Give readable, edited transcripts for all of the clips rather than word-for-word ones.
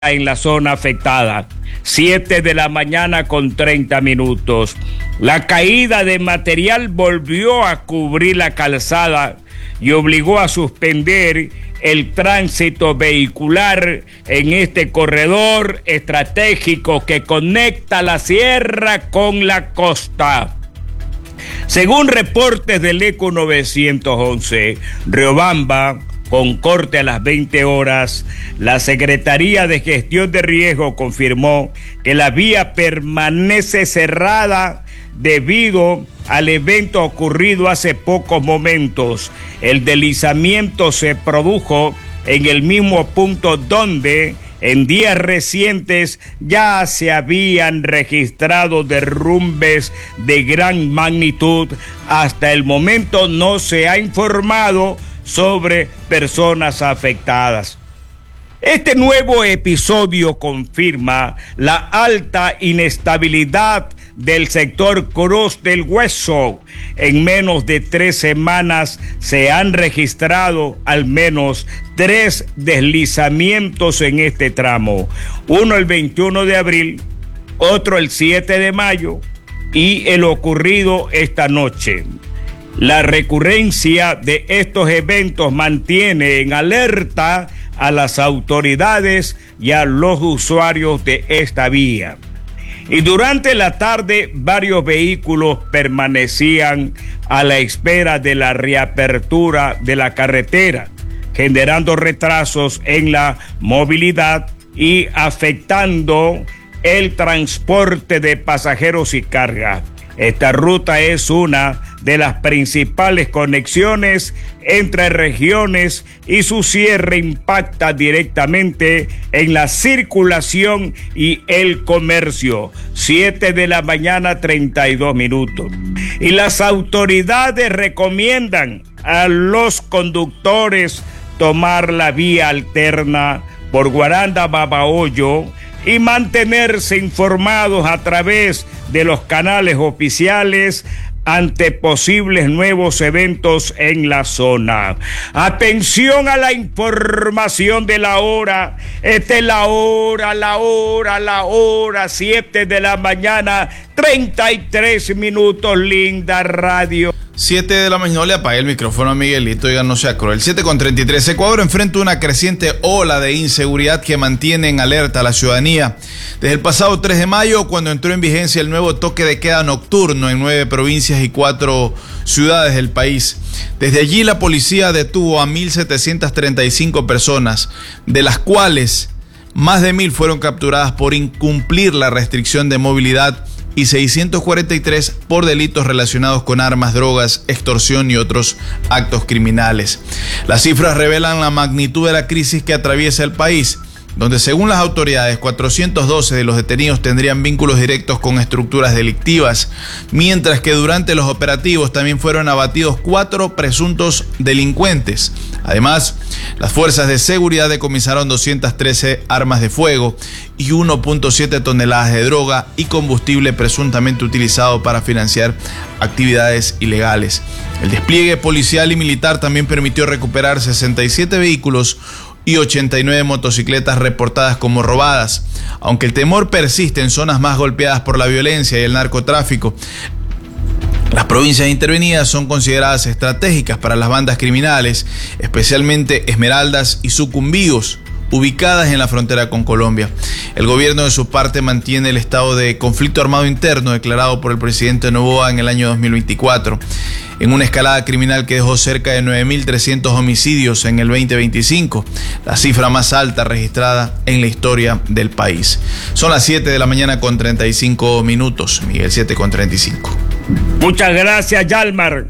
en la zona afectada. 7 de la mañana con 30 minutos. La caída de material volvió a cubrir la calzada y obligó a suspender el tránsito vehicular en este corredor estratégico que conecta la sierra con la costa. Según reportes del ECO 911, Riobamba, con corte a las 20 horas, la Secretaría de Gestión de Riesgo confirmó que la vía permanece cerrada debido al evento ocurrido hace pocos momentos. El deslizamiento se produjo en el mismo punto donde en días recientes ya se habían registrado derrumbes de gran magnitud. Hasta el momento no se ha informado sobre personas afectadas. Este nuevo episodio confirma la alta inestabilidad del sector Cruz del Hueso. En menos de 3 semanas se han registrado al menos 3 deslizamientos en este tramo. Uno el 21 de abril, otro el 7 de mayo y el ocurrido esta noche. La recurrencia de estos eventos mantiene en alerta a las autoridades y a los usuarios de esta vía. Y durante la tarde, varios vehículos permanecían a la espera de la reapertura de la carretera, generando retrasos en la movilidad y afectando el transporte de pasajeros y carga. Esta ruta es una de las principales conexiones entre regiones y su cierre impacta directamente en la circulación y el comercio. 7 de la mañana, 32 minutos. Y las autoridades recomiendan a los conductores tomar la vía alterna por Guaranda Babahoyo y mantenerse informados a través de los canales oficiales ante posibles nuevos eventos en la zona. Atención a la información de la hora. Esta es la hora, 7 de la mañana, 33 minutos, linda radio. 7 de la mañana, no le apague el micrófono a Miguelito, oiga, no sea cruel. 7:33, Ecuador enfrenta una creciente ola de inseguridad que mantiene en alerta a la ciudadanía. Desde el pasado 3 de mayo, cuando entró en vigencia el nuevo toque de queda nocturno en 9 provincias y 4 ciudades del país. Desde allí la policía detuvo a 1.735 personas, de las cuales más de 1.000 fueron capturadas por incumplir la restricción de movilidad y 643 por delitos relacionados con armas, drogas, extorsión y otros actos criminales. Las cifras revelan la magnitud de la crisis que atraviesa el país, donde según las autoridades 412 de los detenidos tendrían vínculos directos con estructuras delictivas, mientras que durante los operativos también fueron abatidos 4 presuntos delincuentes. Además, las fuerzas de seguridad decomisaron 213 armas de fuego y 1.7 toneladas de droga y combustible presuntamente utilizado para financiar actividades ilegales. El despliegue policial y militar también permitió recuperar 67 vehículos y 89 motocicletas reportadas como robadas. Aunque el temor persiste en zonas más golpeadas por la violencia y el narcotráfico, las provincias intervenidas son consideradas estratégicas para las bandas criminales, especialmente Esmeraldas y Sucumbíos, ubicadas en la frontera con Colombia. El gobierno de su parte mantiene el estado de conflicto armado interno declarado por el presidente Noboa en el año 2024, en una escalada criminal que dejó cerca de 9.300 homicidios en el 2025, la cifra más alta registrada en la historia del país. Son las 7 de la mañana con 35 minutos, Miguel, 7:35. Muchas gracias, Yalmar.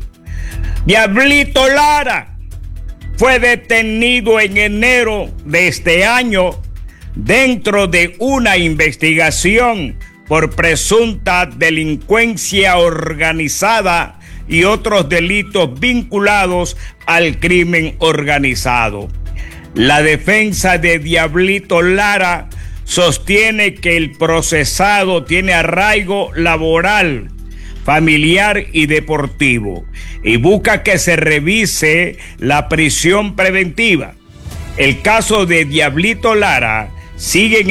Diablito Lara fue detenido en enero de este año dentro de una investigación por presunta delincuencia organizada y otros delitos vinculados al crimen organizado. La defensa de Diablito Lara sostiene que el procesado tiene arraigo laboral, familiar y deportivo y busca que se revise la prisión preventiva. El caso de Diablito Lara siguen